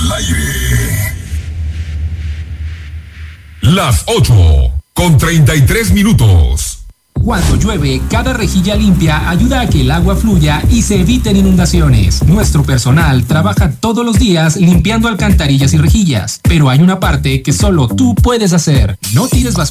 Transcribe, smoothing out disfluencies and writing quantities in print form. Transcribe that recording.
al aire. Las 8:33. Cuando llueve, cada rejilla limpia ayuda a que el agua fluya y se eviten inundaciones. Nuestro personal trabaja todos los días limpiando alcantarillas y rejillas, pero hay una parte que solo tú puedes hacer. No tires basura